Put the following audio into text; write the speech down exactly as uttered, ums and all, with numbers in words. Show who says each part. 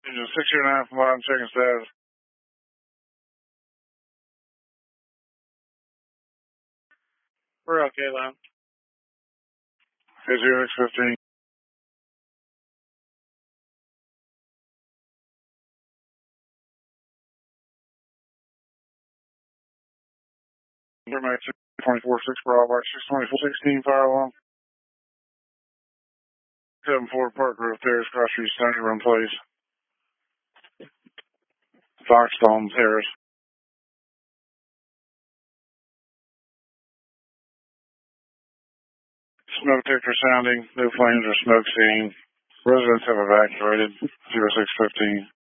Speaker 1: Engine six zero nine from bottom, checking status. We're okay, Lon. Okay, zero X fifteen. We're max twenty-four six Bravo, six twenty-four sixteen fire alarm. seven four Park Grove Terrace, Cross Street, Stony Run Place. Foxstone Terrace. Smoke detector sounding, no flames or smoke seen. Residents have evacuated, zero six fifteen.